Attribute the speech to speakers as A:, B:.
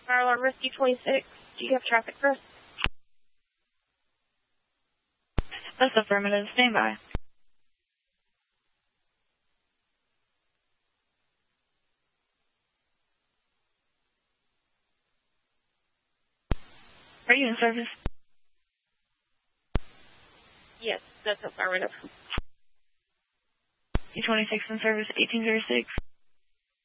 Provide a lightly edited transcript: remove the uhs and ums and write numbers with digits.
A: Fire alarm rescue 26. Do you have traffic for us?
B: That's affirmative. Stand by. Are you in service?
A: Yes, that's affirmative.
B: E26 in service, 1806.